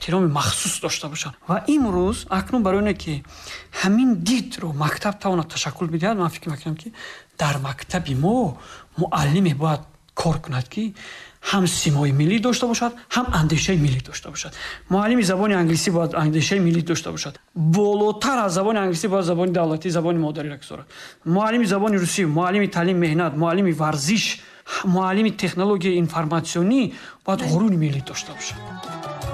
эҳтироми махсус дошта бошад. Ва имрӯз акнун барои оне ки ҳамин дидро мактаб тавонад ташаккул бидиҳад, ман фикр мекунам ки дар мактаби мо муаллиме бояд кор кунад ки ҳам симои миллӣ дошта бошад, ҳам андешаи миллӣ дошта бошад. муаллими забони англисӣ бояд андешаи миллӣ дошта бошад. болотар аз забони англисӣ бояд забони давлатӣ, забони модариро гузорад. муаллими забони русӣ, муаллими таълими меҳнат, муаллими варзиш, муаллими технологияи информатсионӣ бояд ғурури миллӣ дошта бошад.